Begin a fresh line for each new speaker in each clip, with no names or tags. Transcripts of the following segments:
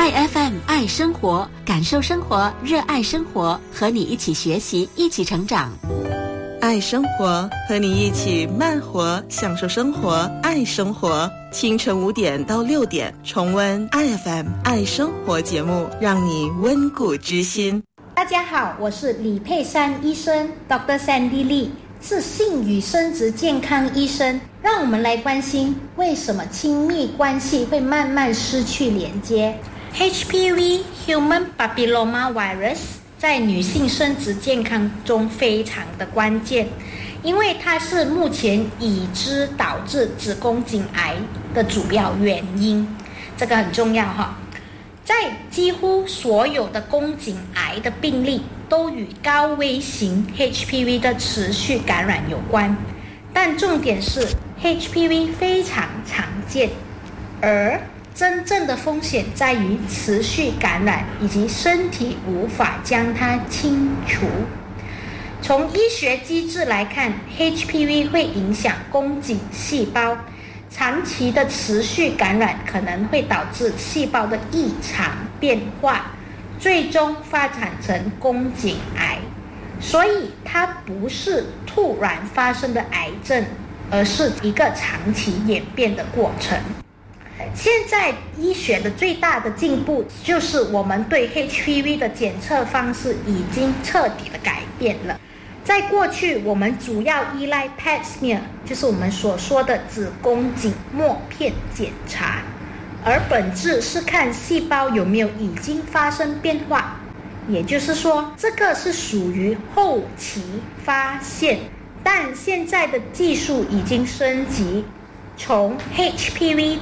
爱 FM 爱生活，感受生活，热爱生活，和你一起学习，一起成长。
爱生活，和你一起慢活，享受生活，爱生活。清晨5点到6点，重温爱 FM 爱生活节目，让你温故知新。
大家好，我是李佩珊医生 Dr. Sandy Lee， 是性与生殖健康医生。让我们来关心为什么亲密关系会慢慢失去连接。HPV Human Papilloma Virus 在女性生殖健康中非常的关键，因为它是目前已知导致子宫颈癌的主要原因，这个很重要哈。在几乎所有的宫颈癌的病例都与高危型 HPV 的持续感染有关，但重点是 HPV 非常常见，而真正的风险在于持续感染以及身体无法将它清除。从医学机制来看， HPV 会影响宫颈细胞，长期的持续感染可能会导致细胞的异常变化，最终发展成宫颈癌。所以它不是突然发生的癌症，而是一个长期演变的过程。现在医学的最大的进步就是我们对 HPV 的检测方式已经彻底的改变了。在过去我们主要依赖 Pap smear， 就是我们所说的子宫颈抹片检查，而本质是看细胞有没有已经发生变化，也就是说这个是属于后期发现。但现在的技术已经升级，从 HPV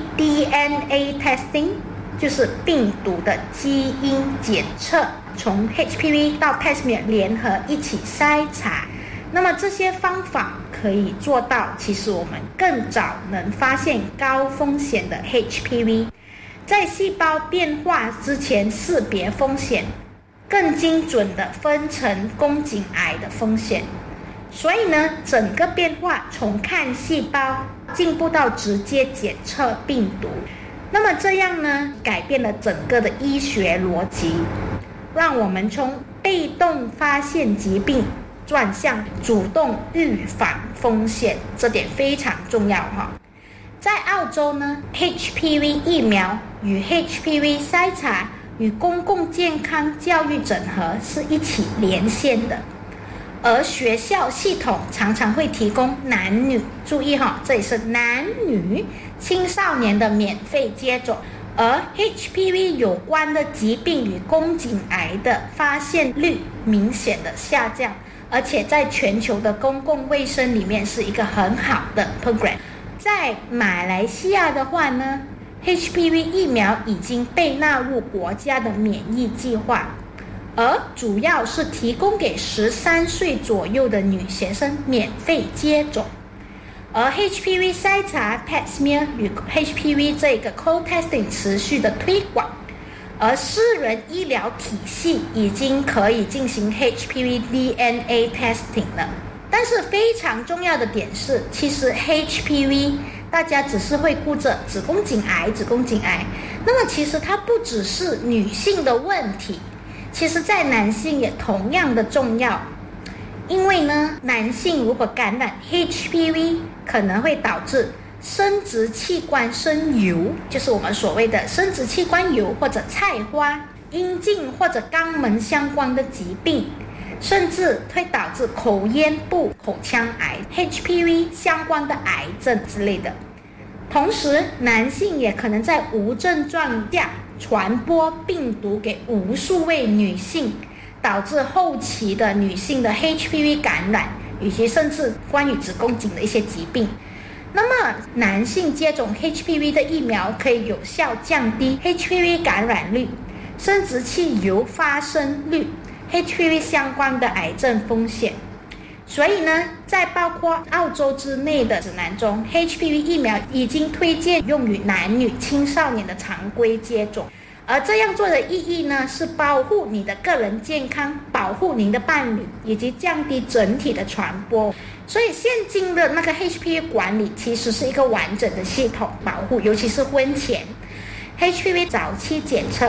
DNA testing， 就是病毒的基因检测，从 HPV 到 Pap smear 联合一起筛查。那么这些方法可以做到，其实我们更早能发现高风险的 HPV， 在细胞变化之前识别风险，更精准地分成宫颈癌的风险。所以呢，整个变化从看细胞进步到直接检测病毒，那么这样呢，改变了整个的医学逻辑，让我们从被动发现疾病转向主动预防风险，这点非常重要哈。在澳洲呢， HPV 疫苗与 HPV 筛查与公共健康教育整合是一起连线的，而学校系统常常会提供男女，注意哈，这里是男女青少年的免费接种，而 HPV 有关的疾病与宫颈癌的发现率明显的下降，而且在全球的公共卫生里面是一个很好的 program。 在马来西亚的话呢， HPV 疫苗已经被纳入国家的免疫计划，而主要是提供给13岁左右的女学生免费接种。而 HPV 筛查 Pap smear 与 HPV 这个 co-testing 持续的推广，而私人医疗体系已经可以进行 HPV DNA testing 了。但是非常重要的点是，其实 HPV 大家只是会顾着子宫颈癌，那么其实它不只是女性的问题，其实在男性也同样的重要。因为呢，男性如果感染 HPV 可能会导致生殖器官生疣，就是我们所谓的生殖器官疣或者菜花，阴茎或者肛门相关的疾病，甚至会导致口咽部口腔癌、HPV 相关的癌症之类的。同时男性也可能在无症状下传播病毒给无数位女性，导致后期的女性的 HPV 感染，以及甚至关于子宫颈的一些疾病。那么男性接种 HPV 的疫苗可以有效降低 HPV 感染率、生殖器疣发生率、HPV 相关的癌症风险。所以呢，在包括澳洲之内的指南中， HPV 疫苗已经推荐用于男女青少年的常规接种。而这样做的意义呢，是保护你的个人健康，保护您的伴侣，以及降低整体的传播。所以现今的那个 HPV 管理其实是一个完整的系统保护，尤其是婚前 HPV 早期检测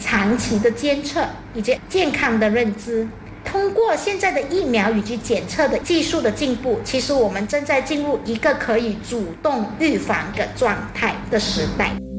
长期的监测以及健康的认知。通过现在的疫苗以及检测的技术的进步，其实我们正在进入一个可以主动预防的状态的时代。